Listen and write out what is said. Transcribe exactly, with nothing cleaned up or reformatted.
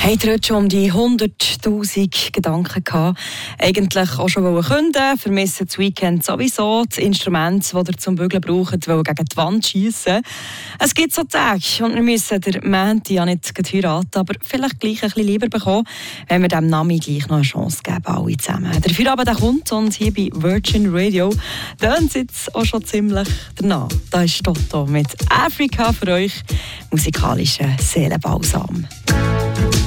Habt ihr heute schon um die hunderttausend Gedanken gehabt? Eigentlich auch schon künden, vermissen das Weekend sowieso, das Instrument, das ihr zum Bügeln braucht, wollen gegen die Wand schiessen. Es gibt so Tage und wir müssen der Mänti ja nicht heiraten, aber vielleicht gleich ein bisschen lieber bekommen, wenn wir dem Nami gleich noch eine Chance geben, alle zusammen. Der Feierabend der kommt und hier bei Virgin Radio tönt es jetzt auch schon ziemlich danach. Da ist Toto mit Afrika für euch, musikalischen Seelenbalsam.